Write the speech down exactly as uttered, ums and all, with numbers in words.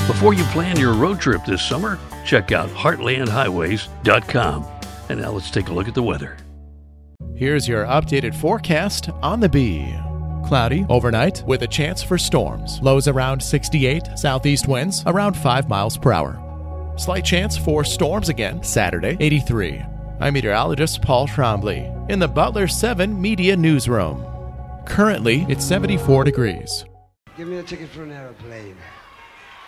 Before you plan your road trip this summer, check out heartland highways dot com. And now let's take a look at the weather. Here's your updated forecast on the Bee. Cloudy overnight with a chance for storms. Lows around sixty-eight, southeast winds around five miles per hour. Slight chance for storms again Saturday, eighty-three. I'm meteorologist Paul Trombley in the Butler seven Media Newsroom. Currently, it's seventy-four degrees. Give me a ticket for an airplane.